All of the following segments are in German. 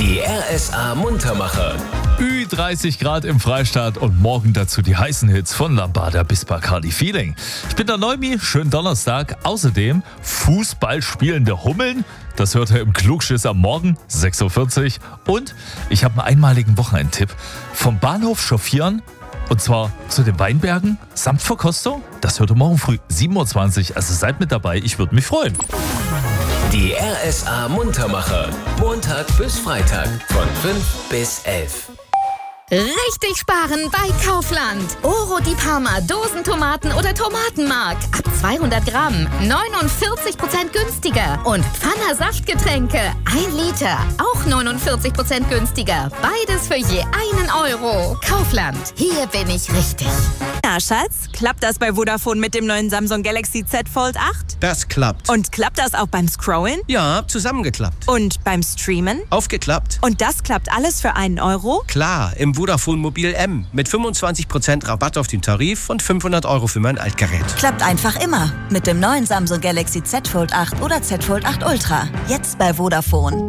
Die RSA Muntermacher. 30 Grad im Freistaat und morgen dazu die heißen Hits von Lambada bis Bacardi Feeling. Ich bin der Neumi, schönen Donnerstag. Außerdem Fußball spielende Hummeln. Das hört ihr im Klugschiss am Morgen, 6.40 Uhr. Und ich habe einen einmaligen Wochenendtipp. Vom Bahnhof chauffieren, und zwar zu den Weinbergen samt Verkostung. Das hört ihr morgen früh, 7.20 Uhr. Also seid mit dabei, ich würde mich freuen. Die RSA Muntermacher. Montag bis Freitag von 5 bis 11. Richtig sparen bei Kaufland. Oro di Parma, Dosentomaten oder Tomatenmark. Ab 200 Gramm 49% günstiger. Und Pfanner Saftgetränke 1 Liter. Auch 49% günstiger. Beides für je 1 Euro. Kaufland. Hier bin ich richtig. Na, Schatz, klappt das bei Vodafone mit dem neuen Samsung Galaxy Z Fold 8? Das klappt. Und klappt das auch beim Scrollen? Ja, zusammengeklappt. Und beim Streamen? Aufgeklappt. Und das klappt alles für 1 Euro? Klar, im Vodafone Mobil M mit 25% Rabatt auf den Tarif und 500 Euro für mein Altgerät. Klappt einfach immer. Mit dem neuen Samsung Galaxy Z Fold 8 oder Z Fold 8 Ultra. Jetzt bei Vodafone.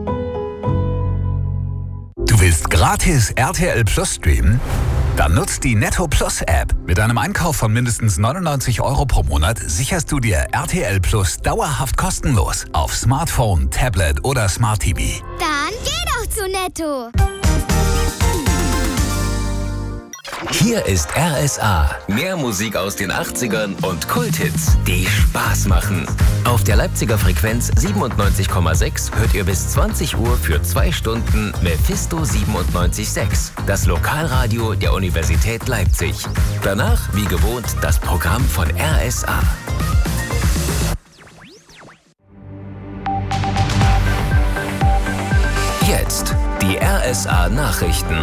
Du willst gratis RTL Plus streamen? Dann nutzt die Netto Plus App. Mit einem Einkauf von mindestens 99 Euro pro Monat sicherst du dir RTL Plus dauerhaft kostenlos auf Smartphone, Tablet oder Smart TV. Dann geh doch zu Netto. Hier ist RSA. Mehr Musik aus den 80ern und Kulthits, die Spaß machen. Auf der Leipziger Frequenz 97,6 hört ihr bis 20 Uhr für 2 Stunden Mephisto 97.6, das Lokalradio der Universität Leipzig. Danach, wie gewohnt, das Programm von RSA. Jetzt die RSA Nachrichten.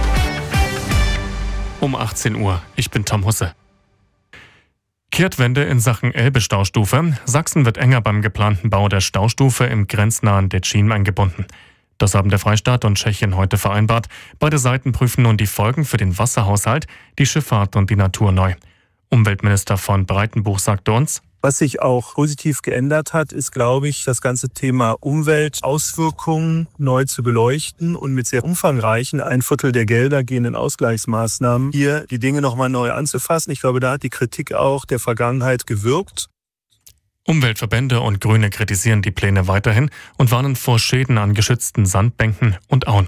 Um 18 Uhr. Ich bin Tom Husse. Kehrtwende in Sachen Elbe-Staustufe. Sachsen wird enger beim geplanten Bau der Staustufe im grenznahen Detschin eingebunden. Das haben der Freistaat und Tschechien heute vereinbart. Beide Seiten prüfen nun die Folgen für den Wasserhaushalt, die Schifffahrt und die Natur neu. Umweltminister von Breitenbuch sagte uns: Was sich auch positiv geändert hat, ist, glaube ich, das ganze Thema Umweltauswirkungen neu zu beleuchten und mit sehr umfangreichen 1/4 der Gelder gehenden Ausgleichsmaßnahmen hier die Dinge nochmal neu anzufassen. Ich glaube, da hat die Kritik auch der Vergangenheit gewirkt. Umweltverbände und Grüne kritisieren die Pläne weiterhin und warnen vor Schäden an geschützten Sandbänken und Auen.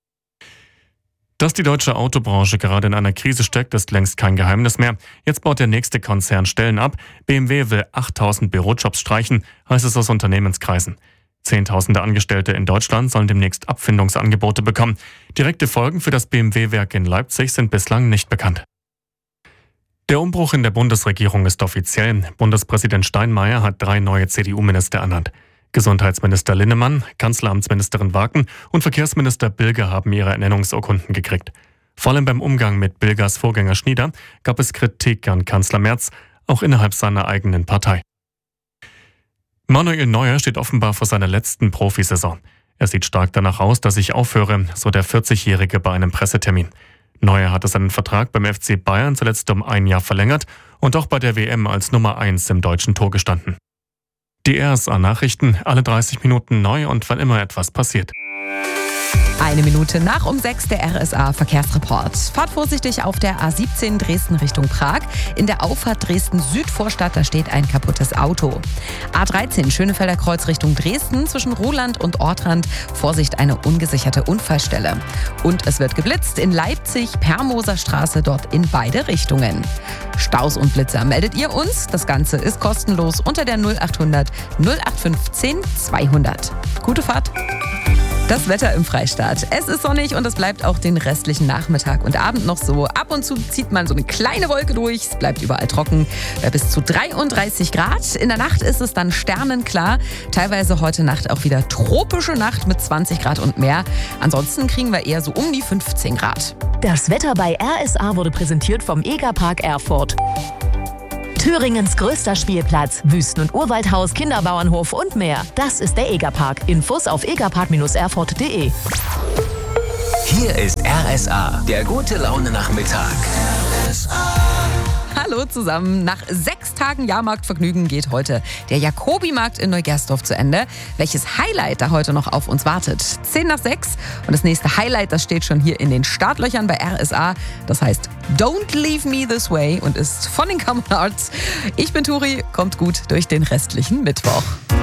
Dass die deutsche Autobranche gerade in einer Krise steckt, ist längst kein Geheimnis mehr. Jetzt baut der nächste Konzern Stellen ab. BMW will 8.000 Bürojobs streichen, heißt es aus Unternehmenskreisen. Zehntausende Angestellte in Deutschland sollen demnächst Abfindungsangebote bekommen. Direkte Folgen für das BMW-Werk in Leipzig sind bislang nicht bekannt. Der Umbruch in der Bundesregierung ist offiziell. Bundespräsident Steinmeier hat 3 neue CDU-Minister ernannt. Gesundheitsminister Linnemann, Kanzleramtsministerin Waken und Verkehrsminister Bilger haben ihre Ernennungsurkunden gekriegt. Vor allem beim Umgang mit Bilgers Vorgänger Schnieder gab es Kritik an Kanzler Merz, auch innerhalb seiner eigenen Partei. Manuel Neuer steht offenbar vor seiner letzten Profisaison. Er sieht stark danach aus, dass ich aufhöre, so der 40-Jährige bei einem Pressetermin. Neuer hatte seinen Vertrag beim FC Bayern zuletzt um 1 Jahr verlängert und auch bei der WM als Nummer 1 im deutschen Tor gestanden. Die RSA-Nachrichten, alle 30 Minuten neu und wann immer etwas passiert. 1 Minute nach um 6 der RSA-Verkehrsreport. Fahrt vorsichtig auf der A17 Dresden Richtung Prag. In der Auffahrt Dresden-Südvorstadt, da steht ein kaputtes Auto. A13 Schönefelder Kreuz Richtung Dresden zwischen Roland und Ortrand. Vorsicht, eine ungesicherte Unfallstelle. Und es wird geblitzt in Leipzig, Permoser Straße, dort in beide Richtungen. Staus und Blitzer meldet ihr uns. Das Ganze ist kostenlos unter der 0800 0815 200. Gute Fahrt! Das Wetter im Freistaat. Es ist sonnig und es bleibt auch den restlichen Nachmittag und Abend noch so. Ab und zu zieht man so eine kleine Wolke durch. Es bleibt überall trocken. Bis zu 33 Grad. In der Nacht ist es dann sternenklar. Teilweise heute Nacht auch wieder tropische Nacht mit 20 Grad und mehr. Ansonsten kriegen wir eher so um die 15 Grad. Das Wetter bei RSA wurde präsentiert vom Egerpark Erfurt. Thüringens größter Spielplatz, Wüsten- und Urwaldhaus, Kinderbauernhof und mehr. Das ist der Egerpark. Infos auf egerpark-erfurt.de. Hier ist RSA, der gute Laune Nachmittag. Hallo zusammen. Nach 6 Tagen Jahrmarktvergnügen geht heute der Jacobi-Markt in Neugersdorf zu Ende. Welches Highlight da heute noch auf uns wartet? 5:10 und das nächste Highlight, das steht schon hier in den Startlöchern bei RSA. Das heißt Don't Leave Me This Way und ist von den Common Arts. Ich bin Turi, kommt gut durch den restlichen Mittwoch.